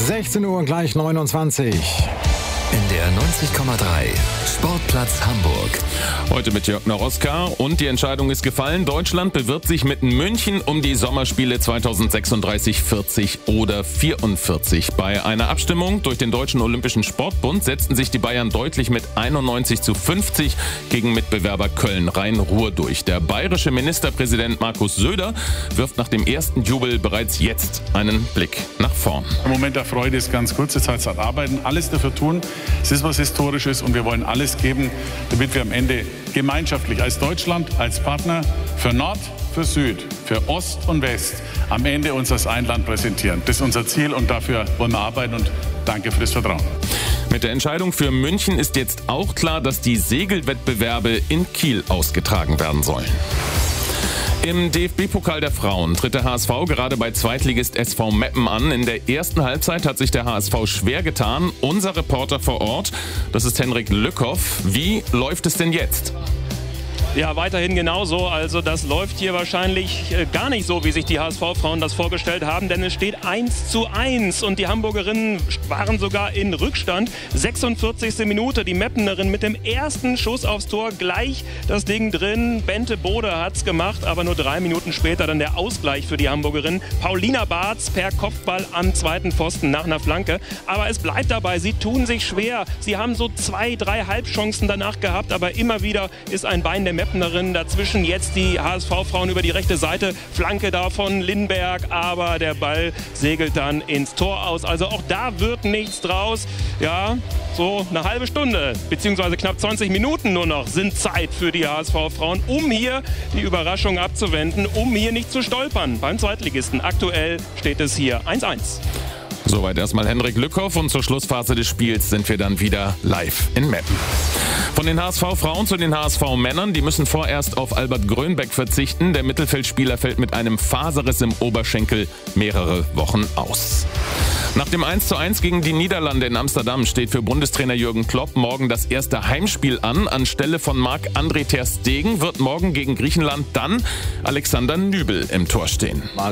16 Uhr und gleich 29. In der 90,3 Sportplatz Hamburg. Heute mit Jörg Noroska und die Entscheidung ist gefallen. Deutschland bewirbt sich mit München um die Sommerspiele 2036, 40 oder 44. Bei einer Abstimmung durch den Deutschen Olympischen Sportbund setzten sich die Bayern deutlich mit 91:50 gegen Mitbewerber Köln-Rhein-Ruhr durch. Der bayerische Ministerpräsident Markus Söder wirft nach dem ersten Jubel bereits jetzt einen Blick nach vorn. Der Moment der Freude ist ganz kurz, jetzt heißt es arbeiten, alles dafür tun. Es ist was Historisches und wir wollen alles geben, damit wir am Ende gemeinschaftlich als Deutschland, als Partner für Nord, für Süd, für Ost und West am Ende uns als ein Land präsentieren. Das ist unser Ziel und dafür wollen wir arbeiten und danke für das Vertrauen. Mit der Entscheidung für München ist jetzt auch klar, dass die Segelwettbewerbe in Kiel ausgetragen werden sollen. Im DFB-Pokal der Frauen tritt der HSV gerade bei Zweitligist SV Meppen an. In der ersten Halbzeit hat sich der HSV schwer getan. Unser Reporter vor Ort, das ist Henrik Lückhoff. Wie läuft es denn jetzt? Ja, weiterhin genauso. Also das läuft hier wahrscheinlich gar nicht so, wie sich die HSV-Frauen das vorgestellt haben, denn es steht 1:1 und die Hamburgerinnen waren sogar in Rückstand. 46. Minute, die Meppenerin mit dem ersten Schuss aufs Tor, gleich das Ding drin. Bente Bode hat's gemacht, aber nur 3 Minuten später dann der Ausgleich für die Hamburgerinnen. Paulina Bartz per Kopfball am zweiten Pfosten nach einer Flanke. Aber es bleibt dabei, sie tun sich schwer. Sie haben so 2, 3 Halbchancen danach gehabt, aber immer wieder ist ein Bein der Meppenerin dazwischen. Jetzt die HSV-Frauen über die rechte Seite. Flanke da von Lindberg, aber der Ball segelt dann ins Tor aus. Also auch da wird nichts draus. Ja, so eine halbe Stunde, beziehungsweise knapp 20 Minuten nur noch sind Zeit für die HSV-Frauen, um hier die Überraschung abzuwenden, um hier nicht zu stolpern beim Zweitligisten. Aktuell steht es hier 1:1. Soweit erstmal Henrik Lückhoff und zur Schlussphase des Spiels sind wir dann wieder live in Meppen. Von den HSV-Frauen zu den HSV-Männern, die müssen vorerst auf Albert Grönbeck verzichten. Der Mittelfeldspieler fällt mit einem Faserriss im Oberschenkel mehrere Wochen aus. Nach dem 1:1 gegen die Niederlande in Amsterdam steht für Bundestrainer Jürgen Klopp morgen das erste Heimspiel an. Anstelle von Marc-André ter Stegen wird morgen gegen Griechenland dann Alexander Nübel im Tor stehen.